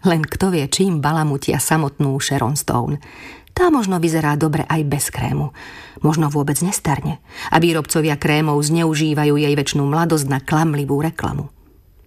Len kto vie, čím balamutia samotnú Sharon Stone. Tá možno vyzerá dobre aj bez krému. Možno vôbec nestarne. A výrobcovia krémov zneužívajú jej večnú mladosť na klamlivú reklamu.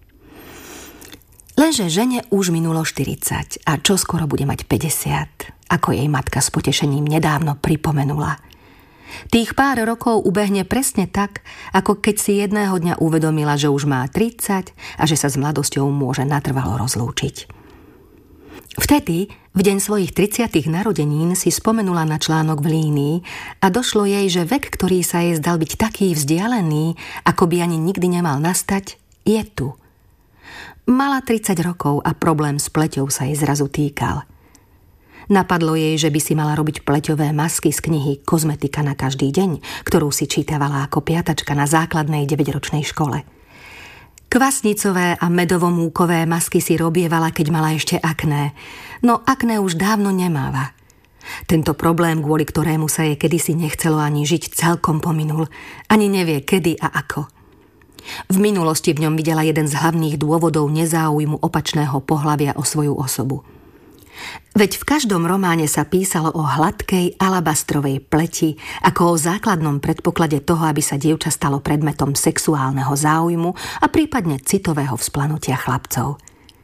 Lenže žene už minulo 40 a čoskoro bude mať 50, ako jej matka s potešením nedávno pripomenula. Tých pár rokov ubehne presne tak, ako keď si jedného dňa uvedomila, že už má 30 a že sa s mladosťou môže natrvalo rozlúčiť. Vtedy, v deň svojich 30. narodenín, si spomenula na článok v Línii a došlo jej, že vek, ktorý sa jej zdal byť taký vzdialený, ako by ani nikdy nemal nastať, je tu. Mala 30 rokov a problém s pleťou sa jej zrazu týkal. Napadlo jej, že by si mala robiť pleťové masky z knihy Kozmetika na každý deň, ktorú si čítavala ako piatačka na základnej 9-ročnej škole. Kvasnicové a medovomúkové masky si robievala, keď mala ešte akné, no akné už dávno nemáva. Tento problém, kvôli ktorému sa jej kedysi nechcelo ani žiť, celkom pominul. Ani nevie, kedy a ako. V minulosti v ňom videla jeden z hlavných dôvodov nezáujmu opačného pohlavia o svoju osobu. Veď v každom románe sa písalo o hladkej alabastrovej pleti ako o základnom predpoklade toho, aby sa dievča stalo predmetom sexuálneho záujmu a prípadne citového vzplanutia chlapcov.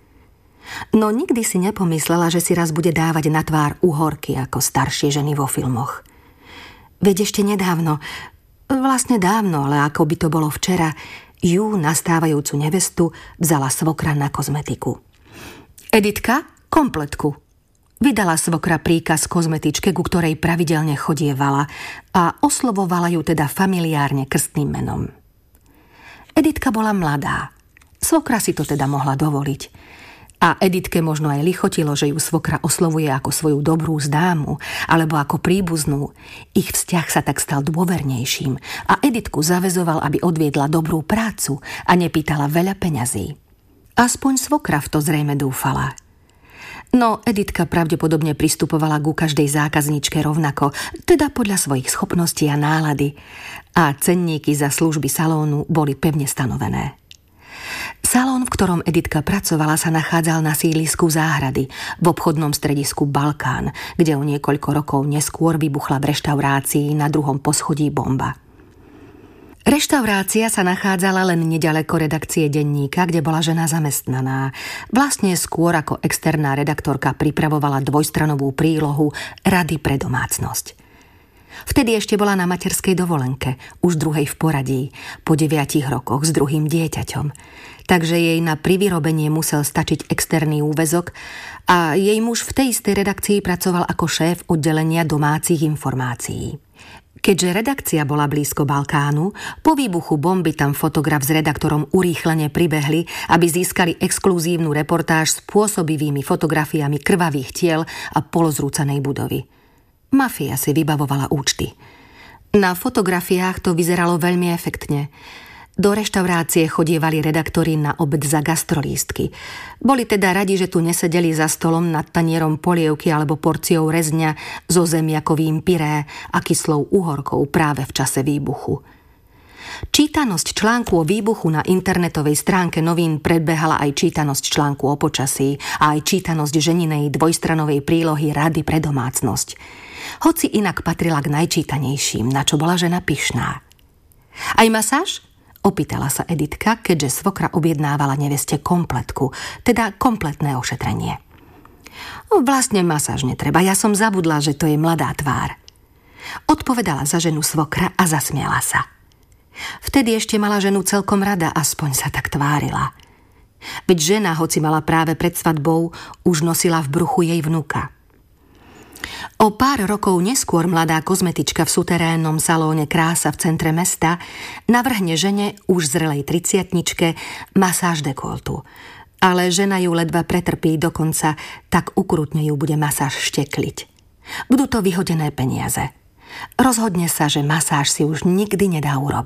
No nikdy si nepomyslela, že si raz bude dávať na tvár uhorky ako staršie ženy vo filmoch. Veď ešte nedávno, vlastne dávno, ale ako by to bolo včera, ju, nastávajúcu nevestu, vzala svokra na kozmetiku. Editka, kompletku. Vydala svokra príkaz kozmetičke, ku ktorej pravidelne chodievala a oslovovala ju teda familiárne krstným menom. Editka bola mladá. Svokra si to teda mohla dovoliť. A Editke možno aj lichotilo, že ju svokra oslovuje ako svoju dobrú známu alebo ako príbuznú. Ich vzťah sa tak stal dôvernejším a Editku zaväzoval, aby odviedla dobrú prácu a nepýtala veľa peňazí. Aspoň svokra v to zrejme dúfala. No Editka pravdepodobne pristupovala ku každej zákazníčke rovnako, teda podľa svojich schopností a nálady. A cenníky za služby salónu boli pevne stanovené. Salón, v ktorom Editka pracovala, sa nachádzal na sídlisku Záhrady, v obchodnom stredisku Balkán, kde o niekoľko rokov neskôr vybuchla v reštaurácii na 2. poschodí bomba. Reštaurácia sa nachádzala len neďaleko redakcie denníka, kde bola žena zamestnaná. Vlastne skôr ako externá redaktorka pripravovala dvojstranovú prílohu Rady pre domácnosť. Vtedy ešte bola na materskej dovolenke, už druhej v poradí, po 9 rokoch s druhým dieťaťom. Takže jej na privyrobenie musel stačiť externý úväzok a jej muž v tej istej redakcii pracoval ako šéf oddelenia domácich informácií. Keďže redakcia bola blízko Balkánu, po výbuchu bomby tam fotograf s redaktorom urýchlene pribehli, aby získali exkluzívnu reportáž s pôsobivými fotografiami krvavých tiel a polozrúcanej budovy. Mafia si vybavovala účty. Na fotografiách to vyzeralo veľmi efektne. Do reštaurácie chodievali redaktori na obed za gastrolístky. Boli teda radi, že tu nesedeli za stolom nad tanierom polievky alebo porciou rezňa so zemiakovým pyré a kyslou uhorkou práve v čase výbuchu. Čítanosť článku o výbuchu na internetovej stránke novín predbehala aj čítanosť článku o počasí a aj čítanosť ženinej dvojstranovej prílohy Rady pre domácnosť. Hoci inak patrila k najčítanejším, na čo bola žena pyšná. Aj masáž? Opýtala sa Editka, keďže svokra objednávala neveste kompletku, teda kompletné ošetrenie. Vlastne masáž netreba, ja som zabudla, že to je mladá tvár. Odpovedala za ženu svokra a zasmiala sa. Vtedy ešte mala ženu celkom rada, aspoň sa tak tvárila. Veď žena, hoci mala práve pred svadbou, už nosila v bruchu jej vnuka. O pár rokov neskôr mladá kozmetička v suterénnom salóne Krása v centre mesta navrhne žene už zrelej 30-tničke masáž dekoltu. Ale žena ju ledva pretrpí, dokonca tak ukrutne ju bude masáž štekliť. Budú to vyhodené peniaze. Rozhodne sa, že masáž si už nikdy nedá urobiť.